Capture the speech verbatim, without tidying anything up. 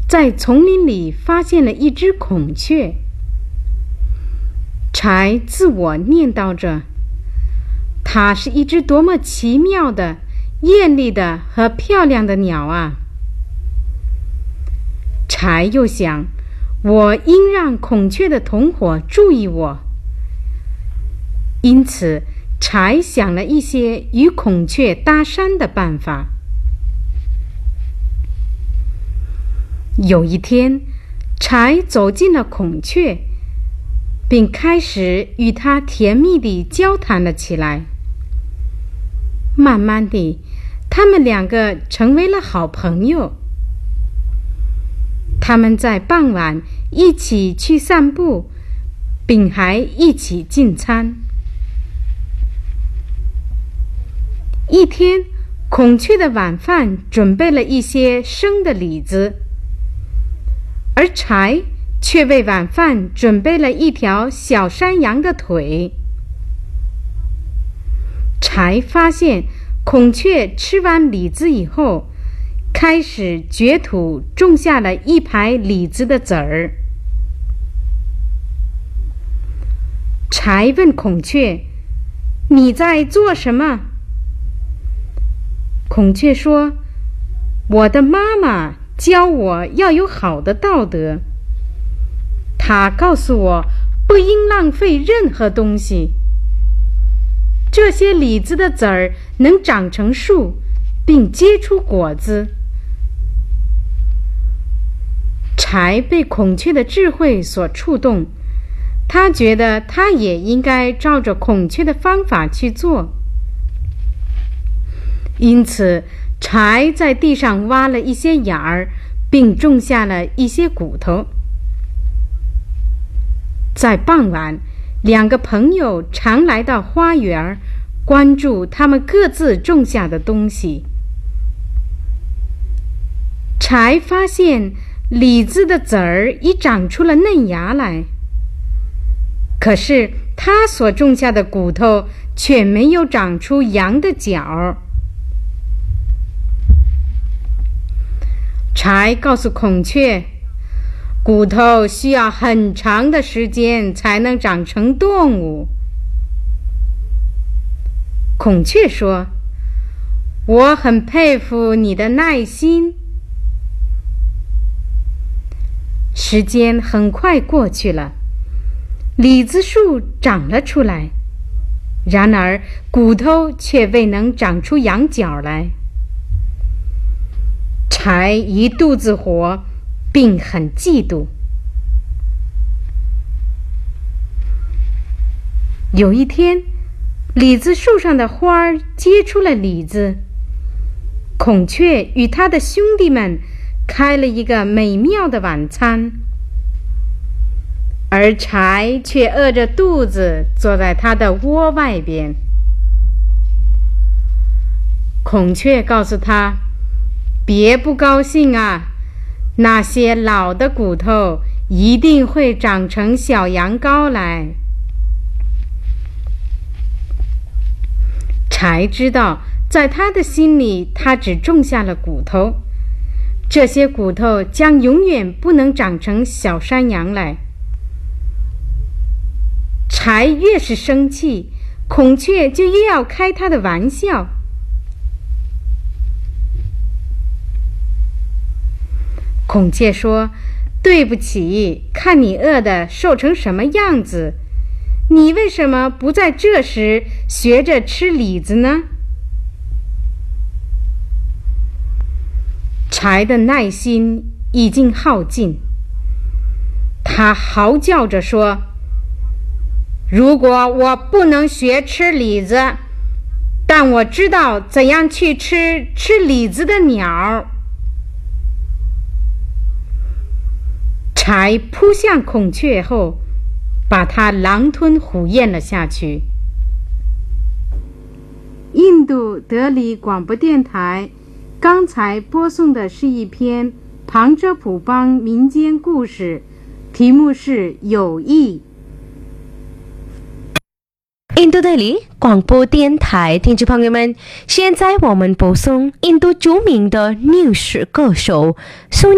在丛林里发现了一只孔雀。柴自我念叨着，它是一只多么奇妙的、艳丽的和漂亮的鸟啊！柴又想，我应让孔雀的同伙注意我。因此，柴想了一些与孔雀搭讪的办法。有一天，柴走进了孔雀，并开始与它甜蜜地交谈了起来。慢慢地，他们两个成为了好朋友。他们在傍晚一起去散步，并还一起进餐。一天，孔雀的晚饭准备了一些生的李子，而柴却为晚饭准备了一条小山羊的腿。柴发现孔雀吃完李子以后，开始掘土种下了一排李子的籽儿。柴问孔雀：“你在做什么？”孔雀说：“我的妈妈教我要有好的道德。她告诉我不应浪费任何东西。这些李子的籽儿能长成树，并结出果子。”柴被孔雀的智慧所触动，他觉得他也应该照着孔雀的方法去做。因此，柴在地上挖了一些眼儿，并种下了一些骨头。在傍晚，两个朋友常来到花园，关注他们各自种下的东西。柴发现李子的籽儿已长出了嫩芽来，可是他所种下的骨头却没有长出羊的角。柴告诉孔雀，骨头需要很长的时间才能长成动物。孔雀说：“我很佩服你的耐心。”时间很快过去了，李子树长了出来，然而骨头却未能长出羊角来。柴一肚子火，并很嫉妒。有一天，李子树上的花儿结出了李子，孔雀与他的兄弟们开了一个美妙的晚餐，而柴却饿着肚子坐在他的窝外边。孔雀告诉他：“别不高兴啊，那些老的骨头一定会长成小羊羔来。”柴知道，在他的心里，他只种下了骨头，这些骨头将永远不能长成小山羊来。柴越是生气，孔雀就越要开他的玩笑。孔雀说：“对不起，看你饿得瘦成什么样子，你为什么不在这时学着吃李子呢？”柴的耐心已经耗尽，他嚎叫着说：“如果我不能学吃李子，但我知道怎样去吃吃李子的鸟。”柴扑向孔雀后，把它狼吞虎咽了下去。印度德里广播电台刚才播送的是一篇旁遮普邦民间故事，题目是《友谊》。 印度德里广播电台听众朋友们，现在我们播送印度著名的历史歌手